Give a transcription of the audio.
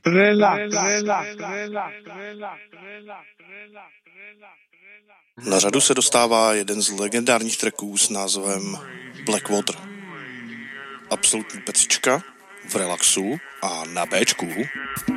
Na řadu se dostává jeden z legendárních tracků s názvem Blackwater. Absolutní pecička v relaxu a na Bčku.